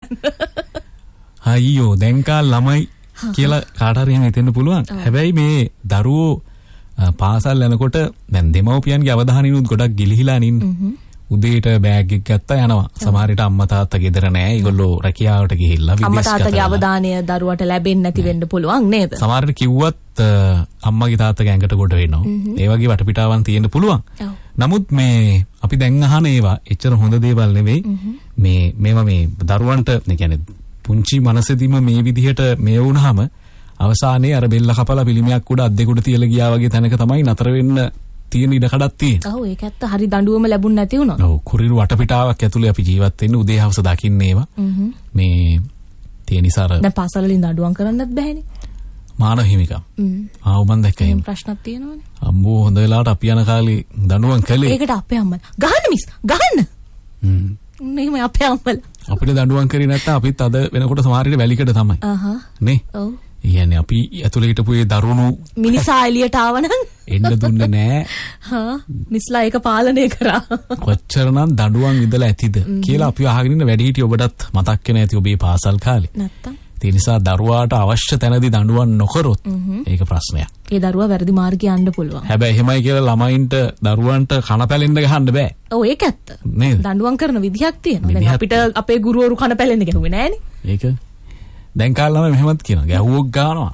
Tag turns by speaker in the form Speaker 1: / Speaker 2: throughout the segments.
Speaker 1: අයියෝ දැන් කාල ළමයි කියලා කාට හරි එහෙම හිතෙන්න පුළුවන්. හැබැයි මේ දරුවෝ පාසල් යනකොට දැන් දෙමව්පියන්ගේ අවධානයනුත් ගොඩක් ගිලිහිලා නින්නේ. උදේට බෑග් එක ගත්තා යනවා. සමහර විට අම්මා තාත්තා ගෙදර නැහැ. ඒගොල්ලෝ රැකියාවට ගිහිල්ලා විදේශ
Speaker 2: අම්මා තාත්තගේ අවධානය දරුවට ලැබෙන්නේ නැති වෙන්න පුළුවන් නේද?
Speaker 1: සමහර විට කිව්වත් අම්මගේ තාත්තගේ ඇඟට ගොඩ වෙනවා. ඒ වගේ වටපිටාවන් තියෙන්න පුළුවන්. නමුත් මේ අපි දැන් අහන ඒවා එච්චර හොඳ දේවල් නෙවෙයි. මේවා මේ දරුවන්ට කියන්නේ පුංචි මනසෙදිම මේ විදිහට මේ වුණාම අවසානයේ අර බෙල්ල කපලා පිළිමයක් උඩ අද්දෙකුට තියලා ගියා වගේ තැනක තමයි නතර වෙන්න තියෙන ඉඩ කඩක් තියෙනවා.
Speaker 2: ඔව් ඒක ඇත්ත. හරි දඬුවම ලැබුණ නැති වුණා.
Speaker 1: ඔව් කුරිරු වටපිටාවක් ඇතුලේ අපි ජීවත් වෙන්නේ උදේ හවස දකින්න ඒවා. මේ තියෙන නිසා
Speaker 2: දැන් පාසල් වලින් දඬුවම් කරන්නත් බෑනේ.
Speaker 1: මානව හිමිකම්. ආව මන් දැක්ක එහෙම.
Speaker 2: ප්‍රශ්නක් තියෙනවනේ.
Speaker 1: අම්බෝ හොඳ වෙලාවට අපි යන කාලේ දඬුවම් කළේ.
Speaker 2: ඒකට අපේ අම්මලා ගහන්න මිස් ගහන්න. නෙමෙයි අපේ අම්මලා.
Speaker 1: අපිට දඬුවම් කරේ නැත්නම් අපිත් අද වෙනකොට සමහරවිට වැලිකඩ තමයි. නේ? ඔව්. يعني අපි ඇතුලේ හිටපු ඒ දරුණු
Speaker 2: මිනිසා එළියට ආවනම්
Speaker 1: එන්න දුන්නේ නැහැ.
Speaker 2: මිස්ලා ඒක පාලනය කරා.
Speaker 1: කොච්චරනම් දඬුවම් විඳලා ඇතිද කියලා අපි අහගෙන ඉන්න වැඩි හිටිය ඔබටත් මතක් වෙන ඇති ඔබේ පාසල් කාලේ.
Speaker 2: නැත්තම්.
Speaker 1: ඒ නිසා දරුවාට අවශ්‍ය තැනදී දඬුවම් නොකරොත් ඒක ප්‍රශ්නයක්.
Speaker 2: ඒ දරුවා වැරදි මාර්ගේ යන්න පුළුවන්.
Speaker 1: හැබැයි එහෙමයි කියලා ළමයින්ට දරුවන්ට කන පැලෙන්න ගහන්න බෑ.
Speaker 2: ඔව් ඒක ඇත්ත. නේද? දඬුවම් කරන විදිහක් තියෙනවා. දැන් අපිට අපේ ගුරුවරු කන පැලෙන්න ගෙනුවේ නෑනේ.
Speaker 1: ඒක දැන් කාලේ ළමයි මෙහෙමත් කියනවා. ගැහුවොක් ගන්නවා.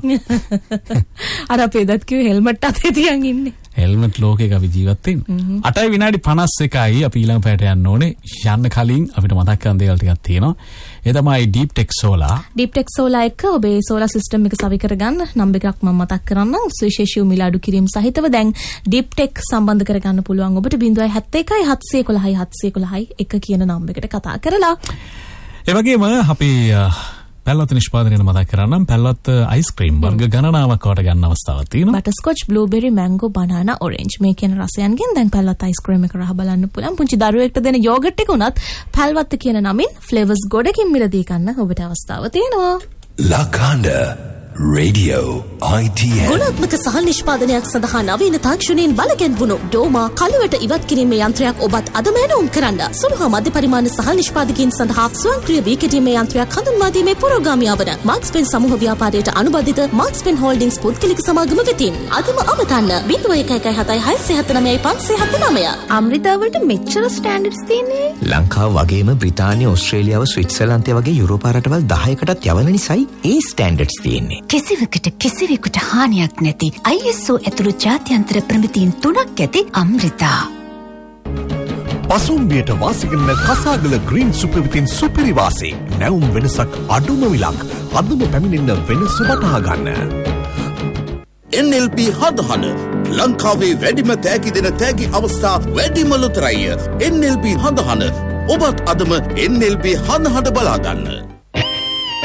Speaker 2: අර අපේ දත් කිව්වේ හෙල්මට් අතේ තියන් ඉන්නේ.
Speaker 1: හෙල්මට් ලෝකයක අපි ජීවත් වෙන්නේ. 8 විනාඩි 51යි අපි ඊළඟ පැයට යන්න ඕනේ. යන්න කලින් අපිට මතක් කරන් දේවල් ටිකක් තියෙනවා. ඒ තමයි Deep Tech Solar.
Speaker 2: Deep Tech Solar එක ඔබේ solar system එක සවි කරගන්න නම්බර් එකක් මම මතක් කරන්නම්. සුවිශේෂී මිල අඩු කිරීම සහිතව දැන් Deep Tech සම්බන්ධ කරගන්න පුළුවන් ඔබට 071 711 711 1 කියන නම්බර් එකට කතා කරලා.
Speaker 1: ඒ වගේම අපි පැල්ලත් නිෂ්පාදනය මතක් කරන්නම්. පැල්ලත් අයිස්ක්‍රීම් වර්ග ගණනාවක් වට ගන්න අවස්ථාවක් තියෙනවා.
Speaker 2: බටර්ස්කොච්, බ්ලූබෙරි, මැංගෝ, බනානා, ඔරෙන්ජ් මේ කියන රසයන්ගෙන් දැන් පැල්ලත් අයිස්ක්‍රීම් එක රහ බලන්න පුළුවන්. පුංචි දරුවෙක්ට දෙන යෝගට් එක උනත් පැල්වත් කියන නමින් ෆ්ලේවර්ස් ගොඩකින් මිලදී ගන්න ඔබට අවස්ථාව තියෙනවා.
Speaker 3: Lakanda Radio ITN
Speaker 2: ගුණාත්මක සහල් නිෂ්පාදනයක් සඳහා නවීන තාක්ෂණයෙන් බලගැන්වුණු ඩෝමා කලවට ඉවත් කිරීමේ යන්ත්‍රයක් ඔබත් අදම ඇනවුම් කරන්න. සුළු හා මධ්‍ය පරිමාණ සහල් නිෂ්පාදකයන් සඳහා ස්වයංක්‍රීය වී කෙටීමේ යන්ත්‍රයක් හඳුන්වා දීමේ පුරෝගාමී ආවන මාක්ස්පෙන් සමූහ ව්‍යාපාරයට අනුබද්ධිත මාක්ස්පෙන් හෝල්ඩින්ග්ස් පුද්ගලික සමාගම වෙතින් අදම අමතන්න 0117675579. අම්රිතාවලට මෙච්චර ස්ටෑන්ඩඩ්ස් තියෙන්නේ.
Speaker 4: ලංකාව වගේම බ්‍රිතාන්‍ය, ඕස්ට්‍රේලියාව, ස්විට්සර්ලන්තය වගේ යුරෝපා රටවල් 10කටත් යවන නිසායි ඒ ස්ටෑන්ඩඩ්ස් තියෙන්නේ.
Speaker 5: කිසිවකට කිසිවෙකුට හානියක් නැති ISO ඇතුළු ජාත්‍යන්තර ප්‍රමිතීන් 3ක් ඇති අම්රිතා.
Speaker 3: පසුම්බියට වාසිකරන කසාගල ග්‍රීන් සුපර්විතින් සුපිරිවාසී නැවුම් වෙනසක් අඩුම විලක් අදම පැමිණෙන්න වෙනස වටහා ගන්න.
Speaker 6: NLP හදහන ලංකාවේ වැඩිම තෑගි දෙන තෑගි අවස්ථා වැඩිම ලොතරැය. NLP හදහන ඔබත් අදම NLP හදහන බලා ගන්න.